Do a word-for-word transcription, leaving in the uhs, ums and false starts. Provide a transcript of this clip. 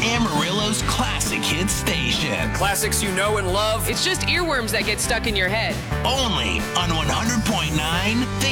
Amarillo's classic hit station. Classics you know and love. It's just earworms that get stuck in your head. Only on one hundred point nine